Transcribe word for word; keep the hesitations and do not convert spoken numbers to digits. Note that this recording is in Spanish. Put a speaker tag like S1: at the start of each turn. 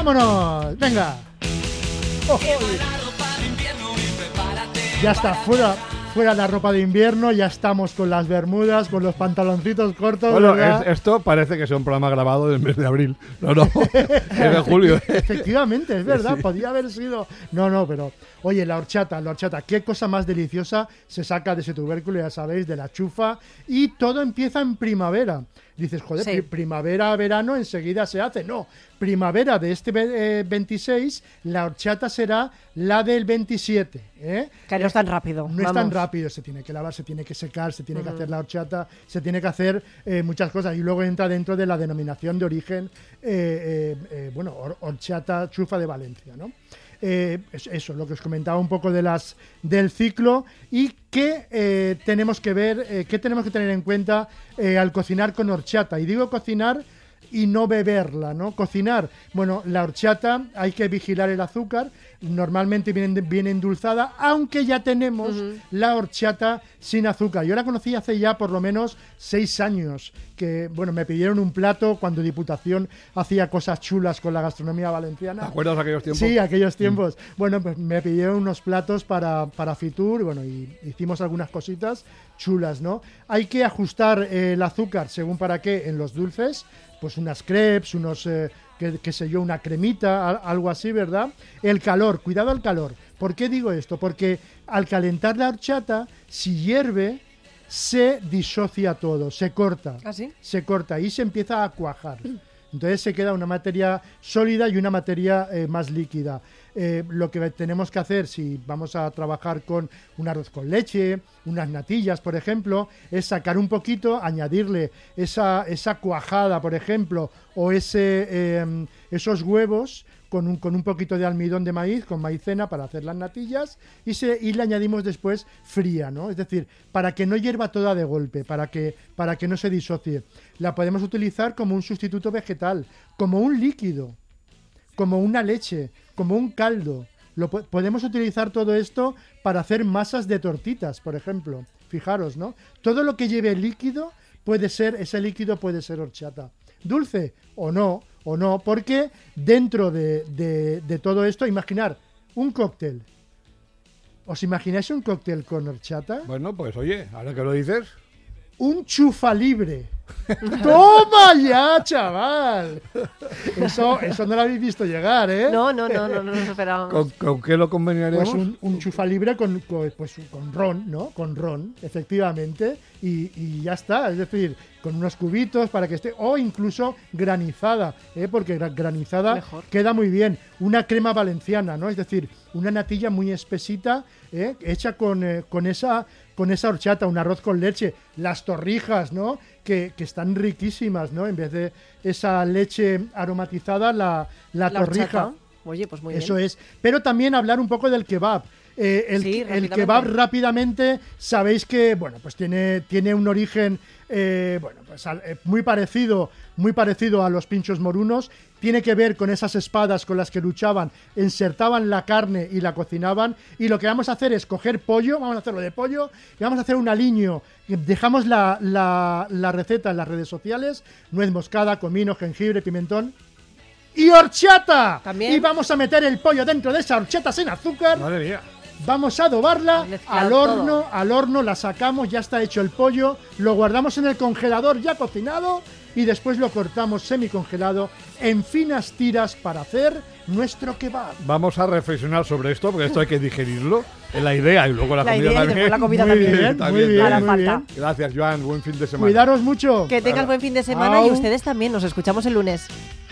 S1: ¡Vámonos! ¡Venga! Oh, oh. Ya está, fuera, fuera la ropa de invierno, ya estamos con las bermudas, con los pantaloncitos cortos.
S2: Bueno, es, esto parece que sea un programa grabado del mes de abril. No, no, es de julio.
S1: Efectivamente, es verdad,
S2: Sí.
S1: podía haber sido... No, no, pero... Oye, la horchata, la horchata, qué cosa más deliciosa se saca de ese tubérculo, ya sabéis, de la chufa, y todo empieza en primavera. Dices, joder,
S3: Sí.
S1: pri- primavera, verano, enseguida se hace. No, primavera de este ve- eh, veintiséis, la horchata será la del veintisiete. ¿eh?
S3: Que no es tan rápido.
S1: No es
S3: vamos.
S1: tan rápido, se tiene que lavar, se tiene que secar, se tiene que hacer la horchata, se tiene que hacer eh, muchas cosas, y luego entra dentro de la denominación de origen, eh, eh, eh, bueno, hor- horchata chufa de Valencia, ¿no? Eh, es- eso, lo que os comentaba un poco de las del ciclo y qué eh, tenemos que ver, eh, qué tenemos que tener en cuenta eh, al cocinar con horchata. Y digo cocinar y no beberla, ¿no? Cocinar, bueno, la horchata hay que vigilar el azúcar, normalmente viene, viene endulzada, aunque ya tenemos
S3: Ujú.
S1: la horchata sin azúcar. Yo la conocí hace ya por lo menos seis años, que, bueno, me pidieron un plato cuando Diputación hacía cosas chulas con la gastronomía valenciana.
S2: ¿Te acuerdas de aquellos tiempos?
S1: Sí, aquellos tiempos. Bueno, pues me pidieron unos platos para, para Fitur, bueno, y hicimos algunas cositas chulas, ¿no? Hay que ajustar eh, el azúcar según para qué en los dulces, pues unas crepes, unos, eh, qué, qué sé yo, una cremita, al- algo así, ¿verdad? El calor, cuidado al calor. ¿Por qué digo esto? Porque al calentar la horchata, si hierve, se disocia todo, se corta.
S3: ¿Ah, sí?
S1: Se corta y se empieza a cuajar. Entonces se queda una materia sólida y una materia eh, más líquida. Eh, lo que tenemos que hacer si vamos a trabajar con un arroz con leche, unas natillas, por ejemplo, es sacar un poquito, añadirle esa, esa cuajada, por ejemplo, o ese, eh, esos huevos con un, con un poquito de almidón de maíz, con maicena para hacer las natillas, y, se, y le añadimos después fría, ¿no? Es decir, para que no hierva toda de golpe, para que, para que no se disocie. La podemos utilizar como un sustituto vegetal, como un líquido, como una leche, como un caldo. Lo po- podemos utilizar todo esto para hacer masas de tortitas, por ejemplo. Fijaros, ¿no? Todo lo que lleve líquido puede ser, ese líquido puede ser horchata. Dulce o no, o no, porque dentro de, de, de todo esto, imaginar un cóctel. ¿Os imagináis un cóctel con horchata?
S2: Bueno, pues oye, ahora que lo dices,
S1: Un chufa libre. ¡Toma ya, chaval! Eso, eso no lo habéis visto llegar, ¿eh?
S3: No, no, no, no, no nos esperábamos.
S2: ¿con, con qué lo combinaríamos?
S1: Pues un, un chufa libre con, con- pues, con ron, ¿no? Con ron, efectivamente. Y, y ya está. Es decir, con unos cubitos para que esté. O incluso granizada, ¿eh? Porque gra- granizada
S3: Mejor.
S1: queda muy bien. Una crema valenciana, ¿no? Es decir, una natilla muy espesita, ¿eh? Hecha con, eh, con esa. Con esa horchata, un arroz con leche, las torrijas, ¿no? Que, que están riquísimas, ¿no? En vez de esa leche aromatizada, la, la,
S3: La
S1: torrija.
S3: horchata. Oye, pues muy
S1: Eso
S3: bien.
S1: es. Pero también hablar un poco del kebab. Eh, el,
S3: Sí,
S1: el
S3: rápidamente.
S1: kebab rápidamente, sabéis que, bueno, pues tiene, tiene un origen, eh, bueno, pues al- eh, muy parecido, muy parecido a los pinchos morunos. Tiene que ver con esas espadas con las que luchaban, insertaban la carne y la cocinaban. Y lo que vamos a hacer es coger pollo, vamos a hacerlo de pollo, y vamos a hacer un aliño. Dejamos la, la, la receta en las redes sociales: nuez moscada, comino, jengibre, pimentón y horchata.
S3: También.
S1: Y vamos a meter el pollo dentro de esa horchata sin azúcar.
S2: Madre mía.
S1: Vamos a adobarla
S3: Mezclar
S1: al horno,
S3: todo.
S1: al horno, la sacamos, ya está hecho el pollo, lo guardamos en el congelador ya cocinado y después lo cortamos semicongelado en finas tiras para hacer nuestro kebab.
S2: Vamos a reflexionar sobre esto, porque esto hay que digerirlo. Es la idea y luego la,
S3: La
S2: comida
S3: idea y
S2: también.
S3: después la comida
S1: Muy
S3: también.
S1: bien,
S2: También,
S1: muy bien,
S3: Hará
S1: muy
S3: falta.
S1: bien.
S2: Gracias, Joan. Buen fin de semana.
S1: Cuidaros mucho.
S3: Que tengas buen fin de semana
S1: Au.
S3: y ustedes también. Nos escuchamos el lunes.